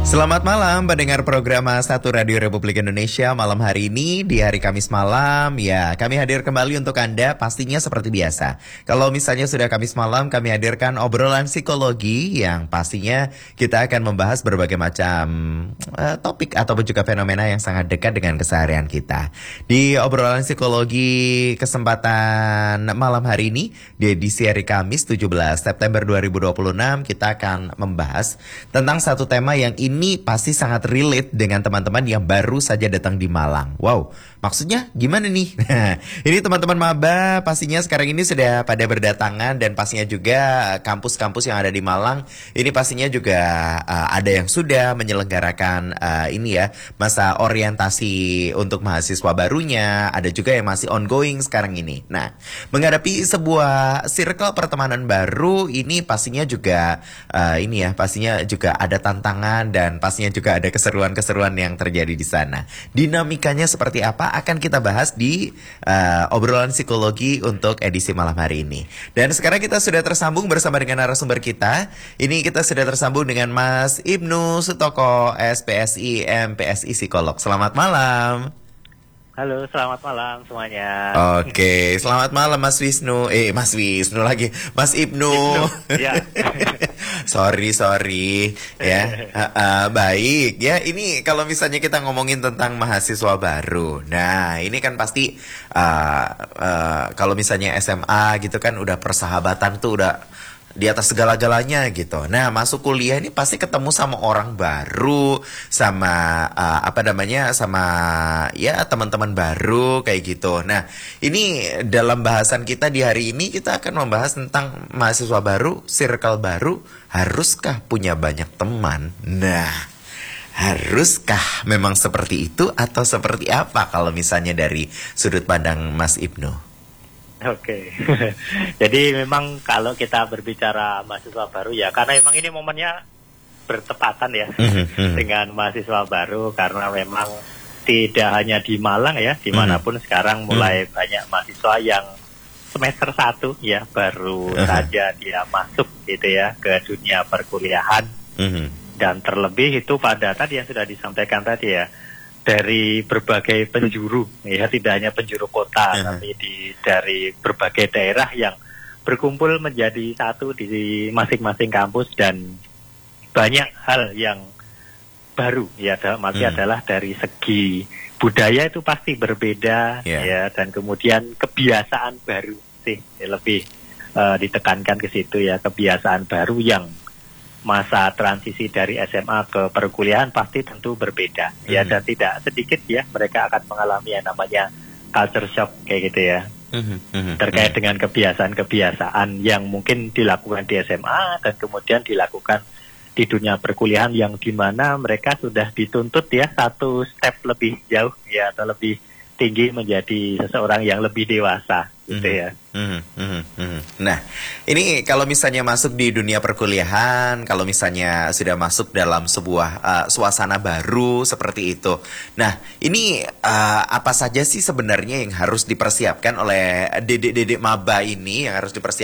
Selamat malam pendengar program Satu Radio Republik Indonesia. Malam hari ini di hari Kamis malam ya kami hadir kembali untuk Anda pastinya seperti biasa. Kalau misalnya sudah Kamis malam kami hadirkan obrolan psikologi yang pastinya kita akan membahas berbagai macam topik ataupun juga fenomena yang sangat dekat dengan keseharian kita. Di obrolan psikologi kesempatan malam hari ini di edisi hari Kamis 17 September 2026 kita akan membahas tentang satu tema yang ini pasti sangat relate dengan teman-teman yang baru saja datang di Malang. Wow, maksudnya gimana nih? Ini teman-teman maba pastinya sekarang ini sudah pada berdatangan dan pastinya juga kampus-kampus yang ada di Malang ini pastinya juga ada yang sudah menyelenggarakan ini ya masa orientasi untuk mahasiswa barunya, ada juga yang masih ongoing sekarang ini. Nah, menghadapi sebuah circle pertemanan baru ini pastinya juga ini ya pastinya juga ada tantangan dan pastinya juga ada keseruan-keseruan yang terjadi di sana. Dinamikanya seperti apa akan kita bahas di obrolan psikologi untuk edisi malam hari ini. Dan sekarang kita sudah tersambung bersama dengan narasumber kita. Ini kita sudah tersambung dengan Mas Ibnu Sutoko, SPSI, MPSI Psikolog. Selamat malam. Halo, selamat malam semuanya. Oke, selamat malam Mas Wisnu. Mas Wisnu lagi, Mas Ibnu. Ya. sorry ya. Baik ya. Ini kalau misalnya kita ngomongin tentang mahasiswa baru, nah ini kan pasti kalau misalnya SMA gitu kan udah persahabatan tuh udah di atas segala-galanya gitu. Nah, masuk kuliah ini pasti ketemu sama orang baru, sama sama ya teman-teman baru kayak gitu. Nah, ini dalam bahasan kita di hari ini kita akan membahas tentang mahasiswa baru, circle baru, haruskah punya banyak teman? Nah, haruskah memang seperti itu atau seperti apa kalau misalnya dari sudut pandang Mas Ibnu? Oke. Jadi memang kalau kita berbicara mahasiswa baru ya, karena memang ini momennya bertepatan ya dengan mahasiswa baru, karena memang tidak hanya di Malang ya, dimanapun sekarang mulai banyak mahasiswa yang semester 1 ya baru saja dia masuk gitu ya ke dunia perkuliahan. Dan terlebih itu pada tadi yang sudah disampaikan tadi ya, dari berbagai penjuru ya, tidak hanya penjuru kota tapi dari berbagai daerah yang berkumpul menjadi satu di masing-masing kampus, dan banyak hal yang baru ya, dalam arti adalah dari segi budaya itu pasti berbeda ya, dan kemudian kebiasaan baru sih lebih ditekankan ke situ ya, kebiasaan baru yang masa transisi dari SMA ke perkuliahan pasti tentu berbeda ya, dan tidak sedikit ya mereka akan mengalami yang namanya culture shock kayak gitu ya, terkait dengan kebiasaan-kebiasaan yang mungkin dilakukan di SMA dan kemudian dilakukan di dunia perkuliahan, yang dimana mereka sudah dituntut ya satu step lebih jauh ya, atau lebih tinggi menjadi seseorang yang lebih dewasa gitu ya. Nah, ini kalau misalnya masuk di dunia perkuliahan, kalau misalnya sudah masuk dalam sebuah suasana baru seperti itu. Nah, ini apa saja sih sebenarnya yang harus dipersiapkan oleh dedek-dedek maba ini, yang harus dipersiapkan